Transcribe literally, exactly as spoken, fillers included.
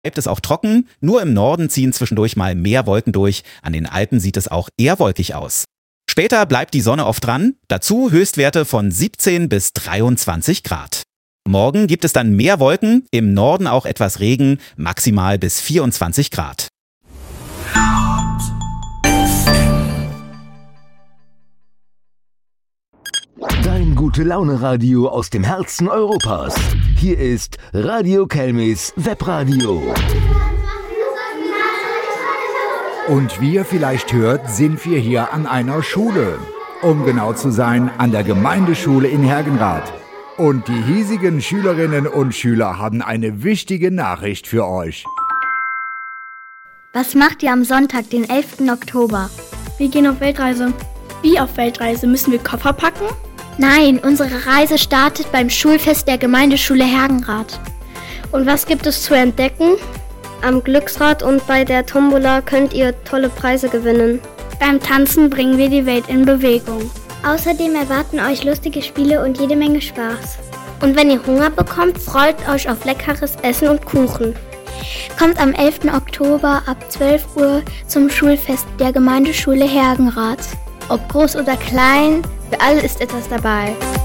Bleibt es auch trocken, nur im Norden ziehen zwischendurch mal mehr Wolken durch, an den Alpen sieht es auch eher wolkig aus. Später bleibt die Sonne oft dran, dazu Höchstwerte von siebzehn bis dreiundzwanzig Grad. Morgen gibt es dann mehr Wolken, im Norden auch etwas Regen, maximal bis vierundzwanzig Grad. Dein Gute-Laune-Radio aus dem Herzen Europas. Hier ist Radio Kelmis Webradio. Und wie ihr vielleicht hört, sind wir hier an einer Schule. Um genau zu sein, an der Gemeindeschule in Hergenrath. Und die hiesigen Schülerinnen und Schüler haben eine wichtige Nachricht für euch. Was macht ihr am Sonntag, den elften Oktober? Wir gehen auf Weltreise. Wie auf Weltreise? Müssen wir Koffer packen? Nein, unsere Reise startet beim Schulfest der Gemeindeschule Hergenrath. Und was gibt es zu entdecken? Am Glücksrad und bei der Tombola könnt ihr tolle Preise gewinnen. Beim Tanzen bringen wir die Welt in Bewegung. Außerdem erwarten euch lustige Spiele und jede Menge Spaß. Und wenn ihr Hunger bekommt, freut euch auf leckeres Essen und Kuchen. Kommt am elften Oktober ab zwölf Uhr zum Schulfest der Gemeindeschule Hergenrath. Ob groß oder klein, für alle ist etwas dabei.